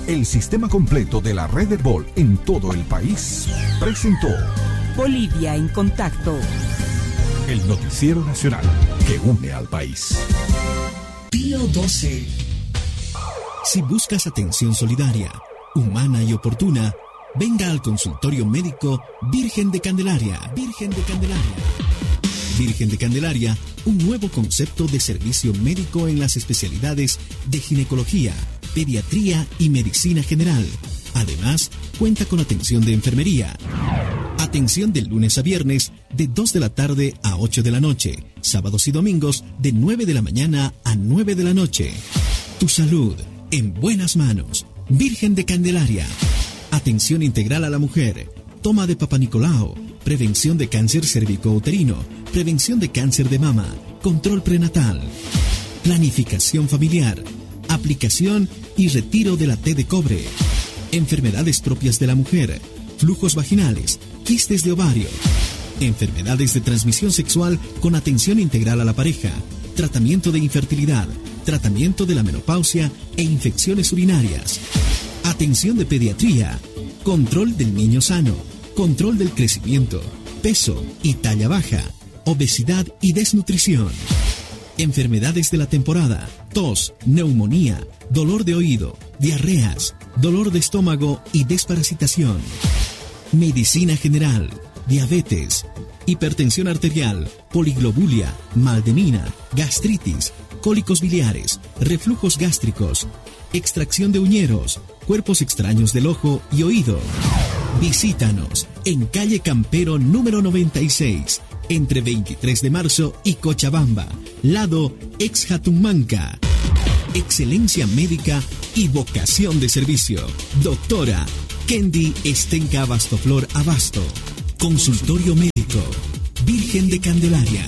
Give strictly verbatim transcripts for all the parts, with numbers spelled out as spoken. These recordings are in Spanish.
el sistema completo de la red Herbol en todo el país, presentó Bolivia en Contacto, el noticiero nacional que une al país. Pío doce. Si buscas atención solidaria, humana y oportuna, venga al consultorio médico Virgen de Candelaria. Virgen de Candelaria. Virgen de Candelaria, un nuevo concepto de servicio médico en las especialidades de ginecología, pediatría y medicina general. Además, cuenta con atención de enfermería. Atención de lunes a viernes de dos de la tarde a ocho de la noche. Sábados y domingos de nueve de la mañana a nueve de la noche. Tu salud en buenas manos. Virgen de Candelaria. Atención integral a la mujer. Toma de Papa Nicolau. Prevención de cáncer cervicouterino. Prevención de cáncer de mama. Control prenatal. Planificación familiar. Aplicación y retiro de la T de cobre. Enfermedades propias de la mujer. Flujos vaginales. Quistes de ovario. Enfermedades de transmisión sexual con atención integral a la pareja. Tratamiento de infertilidad. Tratamiento de la menopausia e infecciones urinarias. Atención de pediatría. Control del niño sano. Control del crecimiento, peso y talla baja. Obesidad y desnutrición. Enfermedades de la temporada. Tos, neumonía, dolor de oído, diarreas, dolor de estómago y desparasitación. Medicina general, diabetes, hipertensión arterial, poliglobulia, maldenina, gastritis, cólicos biliares, reflujos gástricos, extracción de uñeros, cuerpos extraños del ojo y oído. Visítanos en calle Campero número noventa y seis, entre veintitrés de marzo y Cochabamba, lado ex Jatumanca. Excelencia médica y vocación de servicio. Doctora Kendi Estenca Abastoflor Abasto. Consultorio médico Virgen de Candelaria.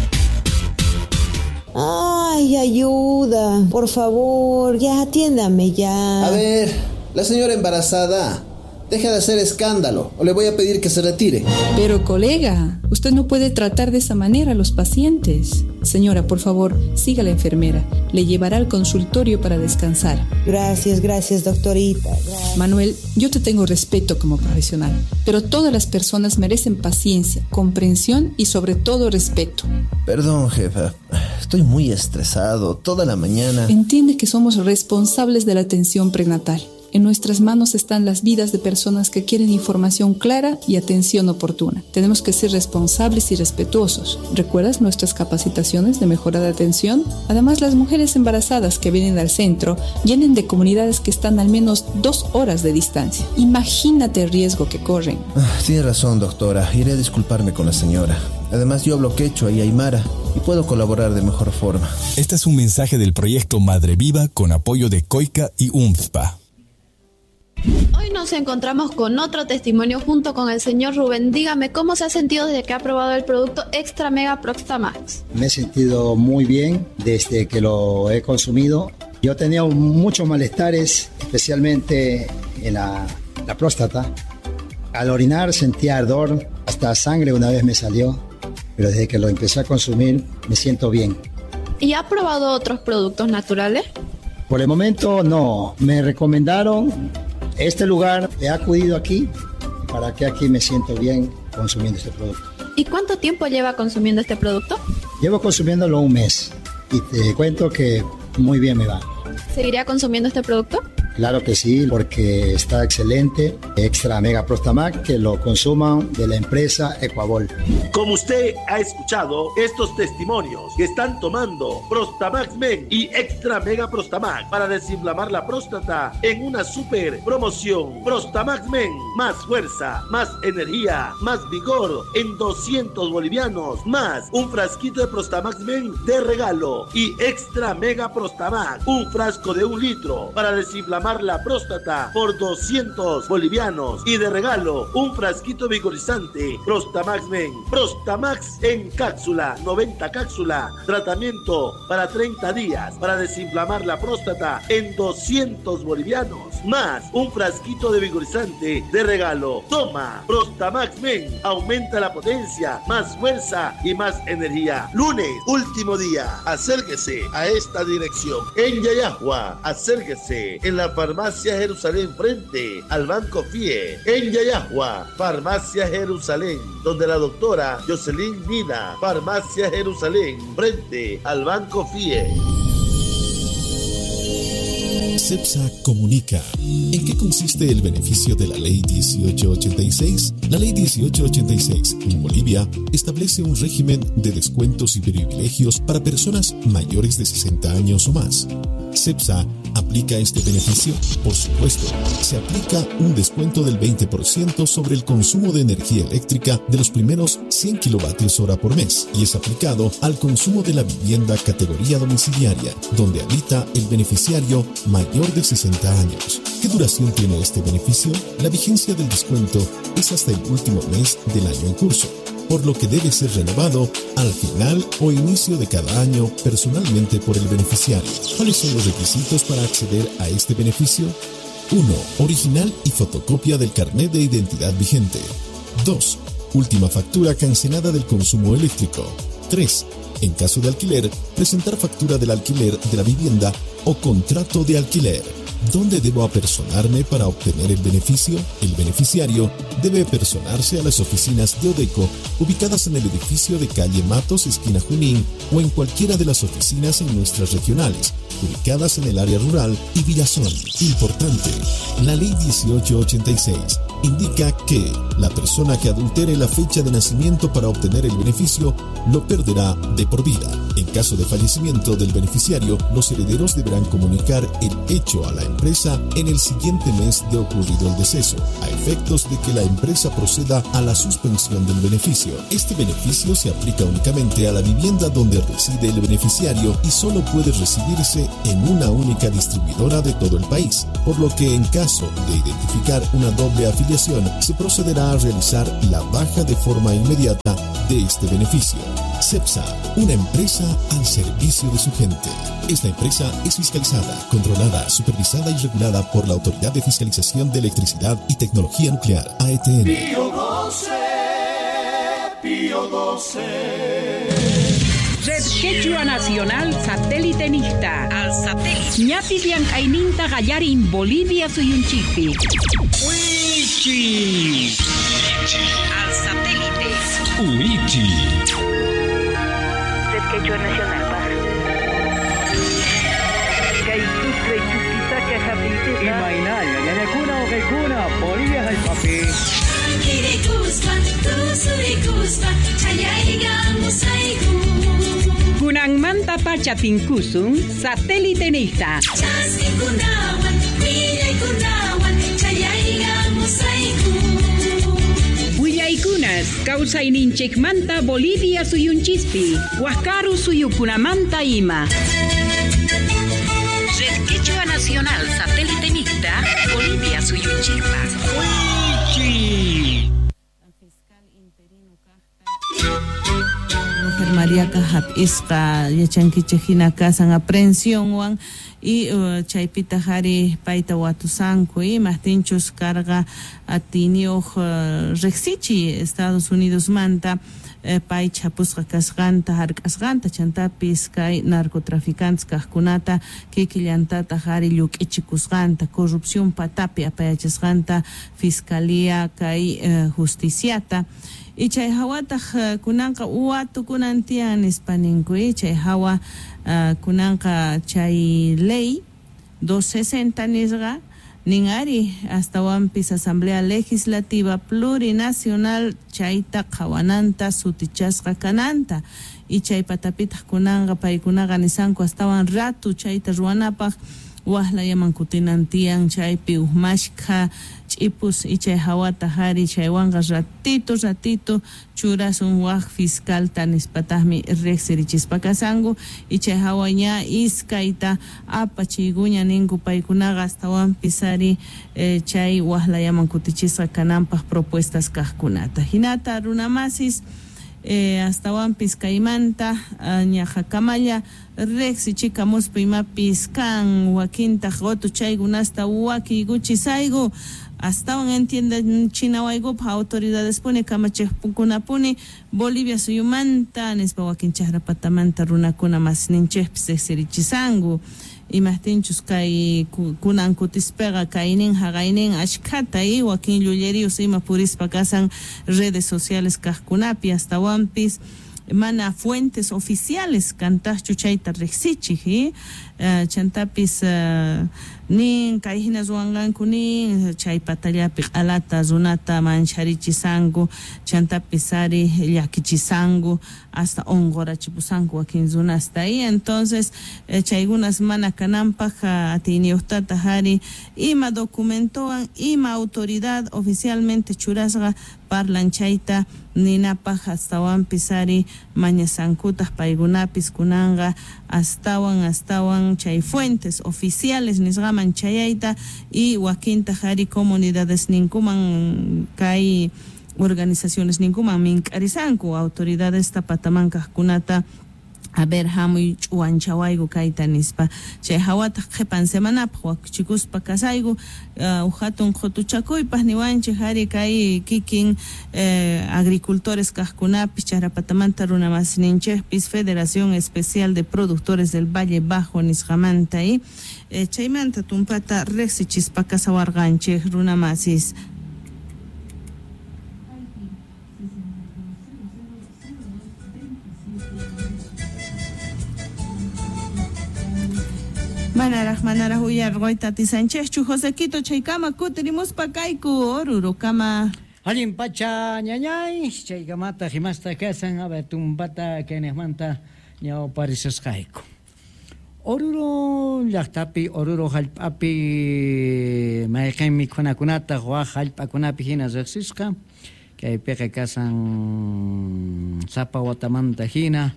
Ay, ayuda, por favor, ya atiéndame ya. A ver, la señora embarazada, deja de hacer escándalo o le voy a pedir que se retire. Pero colega, usted no puede tratar de esa manera a los pacientes. Señora, por favor, siga a la enfermera. Le llevará al consultorio para descansar. Gracias, gracias, doctorita. Gracias. Manuel, yo te tengo respeto como profesional, pero todas las personas merecen paciencia, comprensión y sobre todo respeto. Perdón, jefa. Estoy muy estresado toda la mañana. Entiende que somos responsables de la atención prenatal. En nuestras manos están las vidas de personas que quieren información clara y atención oportuna. Tenemos que ser responsables y respetuosos. ¿Recuerdas nuestras capacitaciones de mejora de atención? Además, las mujeres embarazadas que vienen al centro vienen de comunidades que están al menos dos horas de distancia. Imagínate el riesgo que corren. Ah, tiene razón, doctora. Iré a disculparme con la señora. Además, yo hablo quechua y aymara y puedo colaborar de mejor forma. Este es un mensaje del proyecto Madre Viva con apoyo de COICA y U M F P A. Hoy nos encontramos con otro testimonio junto con el señor Rubén. Dígame, ¿cómo se ha sentido desde que ha probado el producto Extra Mega Prostamax? Me he sentido muy bien desde que lo he consumido. Yo tenía muchos malestares, especialmente en la, la próstata. Al orinar sentía ardor, hasta sangre una vez me salió, pero desde que lo empecé a consumir me siento bien. ¿Y ha probado otros productos naturales? Por el momento no, me recomendaron este lugar, he acudido aquí, para que aquí me siento bien consumiendo este producto. ¿Y cuánto tiempo lleva consumiendo este producto? Llevo consumiéndolo un mes y te cuento que muy bien me va. ¿Seguiría consumiendo este producto? Claro que sí, porque está excelente. Extra Mega Prostamax, que lo consuman de la empresa Ecuabol. Como usted ha escuchado, estos testimonios que están tomando Prostamax Men y Extra Mega Prostamax para desinflamar la próstata en una super promoción. Prostamax Men, más fuerza, más energía, más vigor en doscientos bolivianos, más un frasquito de Prostamax Men de regalo y Extra Mega Prostamax, un frasco de un litro para desinflamar la próstata por doscientos bolivianos y de regalo un frasquito vigorizante Prostamax Men. Prostamax en cápsula, noventa cápsulas, tratamiento para treinta días para desinflamar la próstata en doscientos bolivianos, más un frasquito de vigorizante de regalo. Toma Prostamax Men, aumenta la potencia, más fuerza y más energía. Lunes, último día, acérquese a esta dirección en Yayahua, acérquese en la Farmacia Jerusalén frente al Banco FIE. En Yayahua, Farmacia Jerusalén, donde la doctora Jocelyn Mina. Farmacia Jerusalén frente al Banco FIE. CEPSA comunica. ¿En qué consiste el beneficio de la Ley dieciocho ochenta y seis? La Ley dieciocho ochenta y seis en Bolivia establece un régimen de descuentos y privilegios para personas mayores de sesenta años o más. CEPSA aplica este beneficio. Por supuesto, se aplica un descuento del veinte por ciento sobre el consumo de energía eléctrica de los primeros cien kilovatios hora por mes y es aplicado al consumo de la vivienda categoría domiciliaria, donde habita el beneficiario mayor de sesenta años. ¿Qué duración tiene este beneficio? La vigencia del descuento es hasta el último mes del año en curso, por lo que debe ser renovado al final o inicio de cada año personalmente por el beneficiario. ¿Cuáles son los requisitos para acceder a este beneficio? uno. Original y fotocopia del carnet de identidad vigente. dos. Última factura cancelada del consumo eléctrico. tres. En caso de alquiler, presentar factura del alquiler de la vivienda o contrato de alquiler. ¿Dónde debo apersonarme para obtener el beneficio? El beneficiario debe apersonarse a las oficinas de Odeco ubicadas en el edificio de calle Matos, esquina Junín, o en cualquiera de las oficinas en nuestras regionales, ubicadas en el área rural y Villazón. Importante, la Ley dieciocho ochenta y seis indica que la persona que adultere la fecha de nacimiento para obtener el beneficio lo perderá de por vida. En caso de fallecimiento del beneficiario, los herederos deberán comunicar el hecho a la empresa en el siguiente mes de ocurrido el deceso, a efectos de que la empresa proceda a la suspensión del beneficio. Este beneficio se aplica únicamente a la vivienda donde reside el beneficiario y solo puede recibirse en una única distribuidora de todo el país, por lo que en caso de identificar una doble afiliación, se procederá a realizar la baja de forma inmediata de este beneficio. CEPSA, una empresa al servicio de su gente. Esta empresa es fiscalizada, controlada, supervisada y regulada por la Autoridad de Fiscalización de Electricidad y Tecnología Nuclear, A E T N. Pío doce, Pío doce. Red Quechua Nacional Satélitenista. Al satélite. Ñapidian Aininta Gallarin Bolivia Suyunchipi. Uichi. Al satélite. Uichi. Red Quechua Nacional, paz. Kaitusre Chukitaka Japitita. Imainalia, Yanakuna o Kaikuna, Bolivia al papi. Kunang manta pacha tinkusung satélitenista. Huillaikunas, causa ininchek manta Bolivia suyunchispi, Huascaru suyukunamanta ima. Red Quechua Nacional Satélitenista, Bolivia suyunchispa. Mujer María Cajap Isca, Yachanquichejina Casan Aprensión Juan y uh, Chaipita Jari Paita Watusanco y Martinchos Carga Atinio uh, Rexichi, Estados Unidos Manta. Pai chapusqa kasqanta hark'asqanta chantapis kay narcotraficantes kaqkunata kikillantata qhari lluk'ichikusqanta corrupción patapi apayachasqanta fiscalía kay uh, justiciata y chay hawataq uh, kunanqa uwatu kunantian hispaninkuy chay hawa uh, kunanqa chay ley doscientos sesenta nisqa Ningari hasta wampis Asamblea Legislativa Plurinacional chayta qawananta sutichasqa kananta y chay patapitaq kunanga paykunaqa nisanku astawan ratu chayta ruwanapaq wahlayaman kutinantian chaypi uhmashqa ch'ipus y chay hawata hari chaywanqa ratito ratito churasun waq fiscal tanispataqmi reqsirichispa kasanku y chay hawaña iskayta apachiykuña ninku paykunaqa astawan pisari eh, chay wahlayaman kutichisqa kananpaq propuestas kaqkunata hinata runamasis eh, astawanpis kaymanta ñaqa kamalla reqsichikamuspa imapis kan wakintaq otu chaykunasta wakiykuchisayku astawan entienda chinawaykupa autoridades puni kamachejkunapuni Bolivia suyumanta nispa wakinchaqrapatamanta runakuna masninchejpis reqsirichisanku imahtinchus kay kunan kutispega kaynin hagaynin ashkata y wakin llulerius ima purispa kasan redes sociales kajkunapi hasta wampis mana fuentes oficiales kantaj chuchayta riksichij uh, chantapis uh, nin kayhina zuanganku nin chay patallapi alata zunata mancharichisangu chantapis ari llakichisangu hasta ongorachipusanku wakin zunasta ahí entonces eh, chaygunas mana kanampaj atiniuhtata hari ima documentoan ima autoridad oficialmente churasga parlanchayta ninapaj astawan pisari mañasankutas paygunapis kunanga astawan astawan chay fuentes oficiales nisgaman chayayta y wakinta hari comunidades ninkuman kay organizaciones ninkuman mink'arisanku autoridades tapatamanka kunata a ver hamuy ch'uanchawaygu kayta nispa chay hawata qhipan semanapaq wakuchikuspa kasaygu uh, uhatun qhutuchakuypaq niwanchik hari kay kikin eh, agricultores kajkunapi charapatamanta runamasninchikpis Federación Especial de Productores del Valle Bajo nisqamanta y eh, chaymanta tumpata riqsichispa kasawarqanchik runamasis. Manaraj manaraj uyar goita tisanchechu Josequito chaykama kutirimuspa kayku oruro kama Alin pacha ñañay chaykamata himasta kasan a ver tumpata kenejmanta ñaw parisasqayku oruro llaqtapi oruro hallp'api mayqin mikhunakunata waq hallp'akunapi hina riqsisqa kaypiqa kasan sapa watamanta hina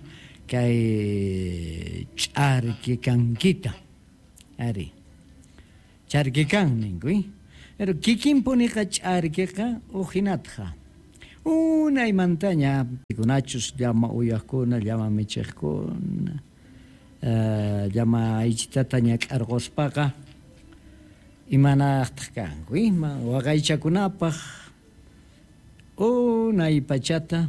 kay ch'arki kankita ari charkikan ninkuy pero kikin puniqa ch'arkiqa ujinatqa unay mantaña kunachus llama uyaqkuna llama michiqkuna uh, llama aychitata ñak'arquspaqa imanaqtaq kankuy waqaychakunapaq unay pachata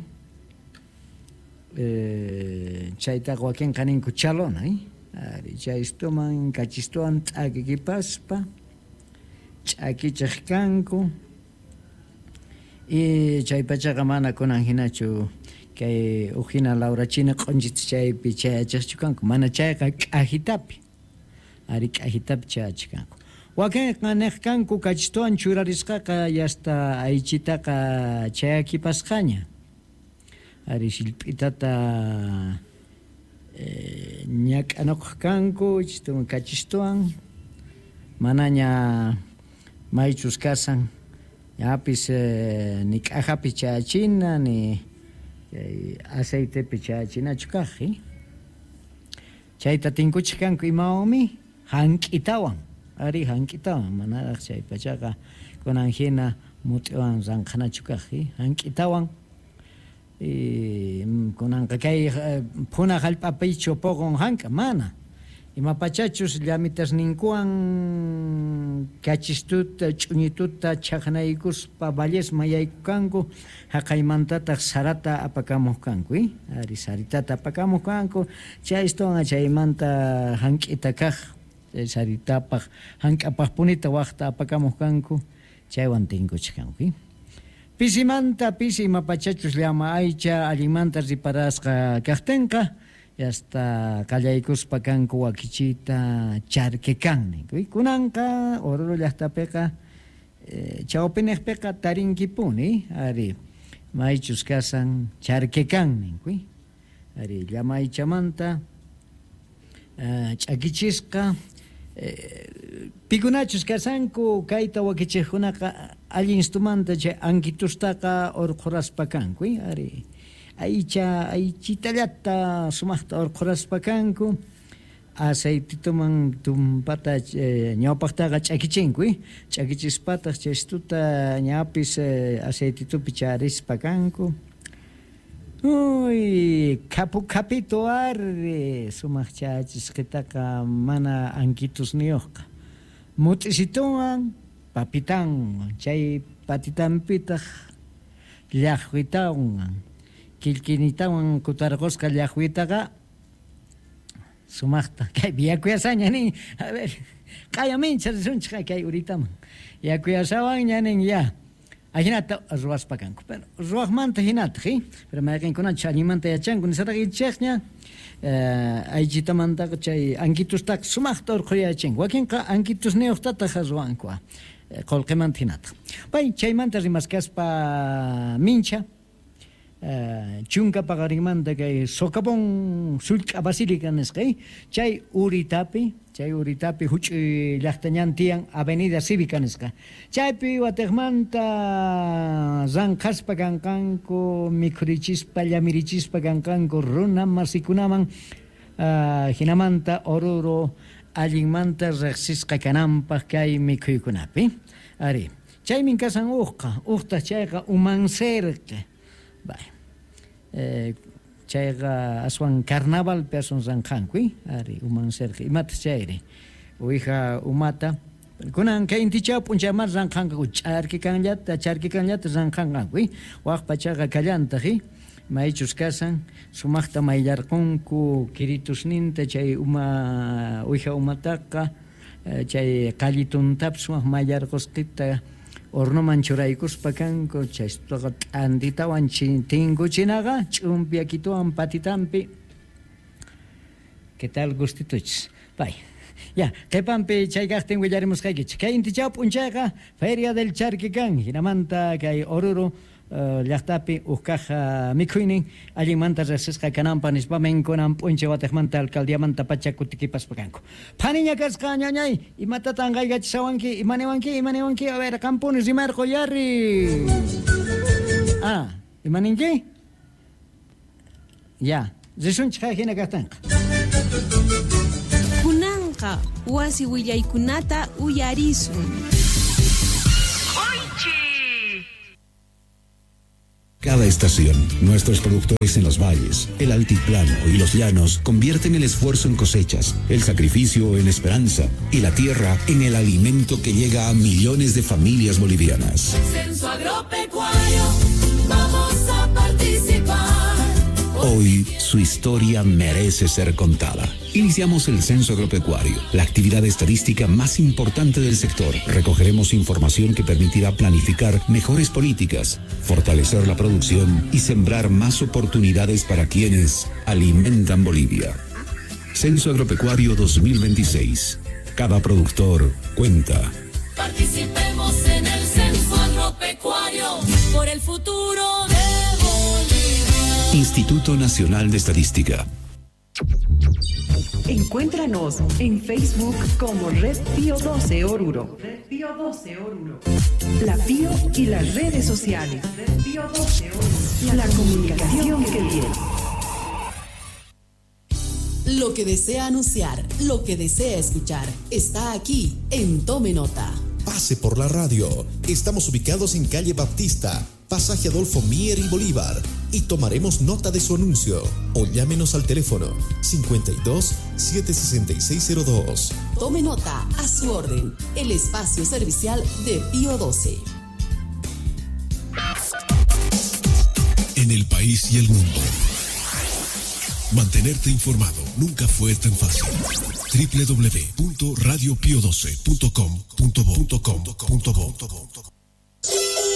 eh, chaytaqa wakinqa ninku chalonay ari chaystoman kachistuan t'akikipaspa ch'akichiq kanku y chaypachaqa mana kunan hinachu kay ujina laurachina q'unchit chaypi chayachiqchu kanku mana chayqa k'ajitapi ari k'ajitapi chayachiq kanku wakinqa niq kanku kachistuan churarisqaqa yasta aychitaqa chayakipasqaña ari shillp'itata ñak'anuq kanku chistuman kachistuan manaña maychus kasan yapis ni k'ajapi chayachina ni aceitepi chayachinachu kaqi chayta tinkuchik kanku imawmi hank'itawan ari hank'itawan manaraq chaypachaqa kunan hina mut'iwan ranqanachu kaqi hank'itawan y kunanqa kay phuna hallp'apichu puqun hanka mana imapachachus llamitas ninkuwan kachistuta ch'uñituta chaqnaykuspa valles mayayku kanku haqaymantataq sarata apakamuq kanku ari saritata apakamuq kanku chaystowan chaymanta hank'ita kaq saritapaq hank'apaq punita waqta apakamuq kanku chaywan tinkuchik kanku pisimanta pisi mapachachus llama aycha allimanta riparasqa kaqtinqa hasta qallaykuspa kanku wakichita charkikan ninkuy kunanqa oruro llaqtapiqa eh, chawpiniqpiqa tarinkipuni ari maychus kasan charkikan ninkuy ari llama aychamanta uh, ch'akichisqa eh, pikunachus kasanku kayta wakichiqkunaqa allinstumanta chay ankitustaqa urquraspa kanku ari aycha aychitallata sumaqta urquraspa kanku aceitituman tumpata eh, ñawpaqtaqa ch'akichinku ch'akichispataj chaystuta ñapis eh, aceititupi charispa kanku uy kapu kapito arre sumaq chachisqitaqa mana ankitus niyuqqa mut'isituwan papitan chay patitanpitaq llaqwitawan quillqinitawan kutarqusqa llaqwitaqa sumaqta kay yakuyasaña nin a ver kaya mincha suncha kay uritam yakuyasawan ñanin ya ajinata ruwaspa kanku pero ruwaqmanta hinata hi pero mayqinkunaqa chañimanta yachanku nisataqa ichaqña aychitamantaqa chay anquitustaqa sumaqta urquyachin wakinqa anquitus niyuqtataqa ruwanku qullqimanta hinata pay chaymanta rimaskaspa mincha chunka paqarinmanta kay socavón sullk'a basílica nisqay chay uritapi chay uritapi huch'uy llaqtañan tiyan avenida cívica nisqa chaypi watiqmanta ranqaspa kanqanku mikhurichispa llamirichispa kanqanku runa masikunaman hinamanta oruro allinmanta riqsisqa kananpaq kay mikhuykunapi ari chaymin kasan uqqa uqta chayqa umancerqa Vale. Eh, chayqa aswan carnaval peson ranqanku ari uman cerca imata chayri uiha umata kunan kay intichaw punchaman ranqanku charki kanllata charki kanllata ranqanku waq pachaqa kallantaji maychus kasan sumaqta mayllarqunku kiritusninta chay uma uiha umataqa chay qallituntapas sumaq mayllarqusqita hornoman churaykuspa kanku chaystaqa t'antitawan tinkuchinaqa ch'umpiakituwan patitampi ¿qué tal gustituchis? Pay ya qhipanpi chay kaqtin willarimusqaykichik kay intichaw p'unchayqa feria del charqi kan hinamanta kay oruro llaqtapi uqkaqa mikhuynin allinmanta riqsisqa kananpaq nispamin kunan p'unchay watiqmanta alcaldiamanta pacha kutikipaspa kanku phaniña kasqa ñañay imatata anqaykachisawanki imaniwanki imaniwanki a ver qampuni rimarqu yarri ah imaninki ya risunchikqa hina kaqtanqa kunanqa wasi willaykunata uyarisun. Cada estación, nuestros productores en los valles, el altiplano y los llanos convierten el esfuerzo en cosechas, el sacrificio en esperanza y la tierra en el alimento que llega a millones de familias bolivianas. Censo Agropecuario, vamos a participar. Hoy su historia merece ser contada. Iniciamos el Censo Agropecuario, la actividad estadística más importante del sector. Recogeremos información que permitirá planificar mejores políticas, fortalecer la producción y sembrar más oportunidades para quienes alimentan Bolivia. Censo Agropecuario dos mil veintiséis. Cada productor cuenta. Participemos en el Censo Agropecuario por el futuro de Bolivia. Instituto Nacional de Estadística. Encuéntranos en Facebook como Red Pío doce Oruro. Red Pío doce Oruro. La Pío y las redes sociales. Red Pío doce Oruro. La comunicación que viene. Lo que desea anunciar, lo que desea escuchar, está aquí en Tome Nota. Pase por la radio. Estamos ubicados en calle Baptista, pasaje Adolfo Mier y Bolívar, y tomaremos nota de su anuncio. O llámenos al teléfono cincuenta y dos, setecientos sesenta y seis cero dos. Tome Nota, a su orden, el espacio servicial de Pío doce. En el país y el mundo, mantenerte informado nunca fue tan fácil. doble u doble u doble u punto radio pío doce punto com punto bo